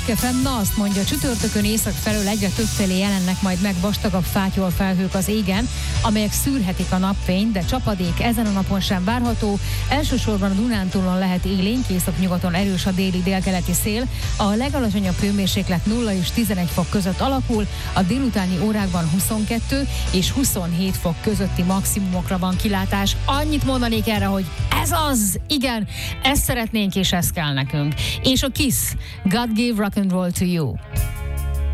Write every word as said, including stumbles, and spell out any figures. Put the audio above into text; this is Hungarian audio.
Kefem, na azt mondja, csütörtökön észak felől egyre többfelé jelennek majd meg vastagabb fátyolfelhők az égen, amelyek szűrhetik a napfényt, de csapadék ezen a napon sem várható. Elsősorban a Dunántúlon lehet élénk, északnyugaton erős a déli délkeleti szél. A legalacsonyabb hőmérséklet nulla és tizenegy fok között alakul, a délutáni órákban huszonkettő és huszonhét fok közötti maximumokra van kilátás. Annyit mondanék erre, hogy ez az! Igen, ezt szeretnénk és ez kell nekünk. És a Kiss, God Gave Rock and Roll to You.